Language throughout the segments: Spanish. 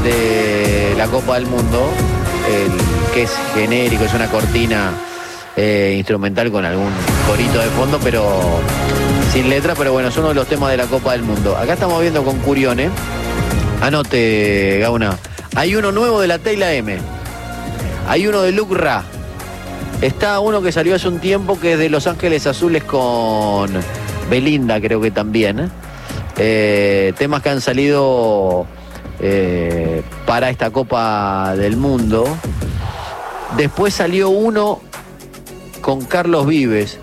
de la Copa del Mundo, que es genérico, es una cortina instrumental con algún corito de fondo, pero sin letra, pero bueno, es uno de los temas de la Copa del Mundo. Acá estamos viendo con Curione, anote, Gauna, hay uno nuevo de la Teyla M, hay uno de Luke Ra, está uno que salió hace un tiempo que es de Los Ángeles Azules con Belinda, creo que también, temas que han salido para esta Copa del Mundo. Después salió uno con Carlos Vives,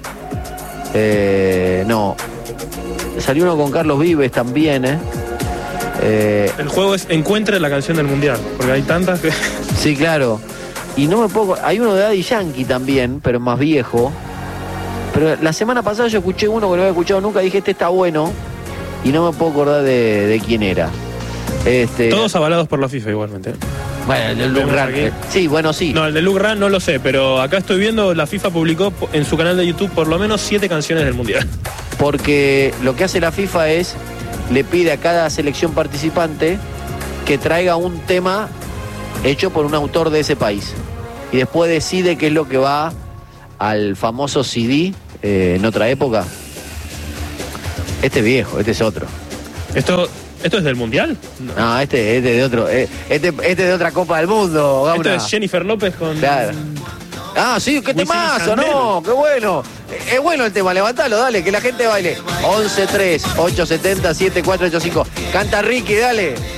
salió uno con Carlos Vives también, El juego es encuentre la canción del mundial, porque hay tantas que... Sí, claro. Y no me puedo... Hay uno de Daddy Yankee también, pero más viejo. Pero la semana pasada yo escuché uno que no había escuchado nunca, dije, este está bueno, y no me puedo acordar de quién era. Todos avalados por la FIFA igualmente. Bueno, el de Luke Ra. Sí, bueno, sí. No, el de Luke Ra no lo sé, pero acá estoy viendo, la FIFA publicó en su canal de YouTube por lo menos 7 canciones del mundial. Porque lo que hace la FIFA es, le pide a cada selección participante que traiga un tema hecho por un autor de ese país. Y después decide qué es lo que va al famoso CD en otra época. Este es viejo, este es otro. ¿Esto es del mundial? No, este es de otro. Este es de otra Copa del Mundo, Gauna. Esto es Jennifer López con... Claro. Ah, sí, qué temazo, ¿no? Qué bueno. Es bueno el tema, levantalo, dale, que la gente baile. 11-3, 870-7485. Canta Ricky, dale.